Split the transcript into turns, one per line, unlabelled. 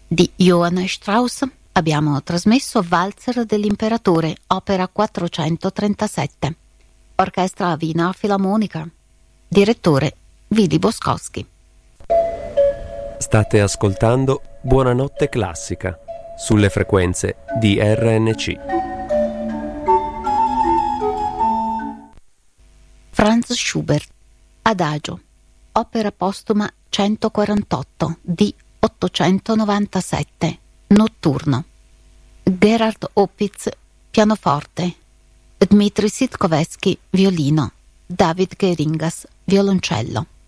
Di Johann Strauss abbiamo trasmesso Walzer dell'Imperatore, opera 437. Orchestra Wiener Filarmonica. Direttore Vili Boscoschi.
State ascoltando Buonanotte Classica sulle frequenze di RNC.
Franz Schubert, Adagio, opera postuma 148 di 897, notturno. Gerhard Opitz, pianoforte. Dmitri Sitkovetsky, violino. David Geringas, violoncello.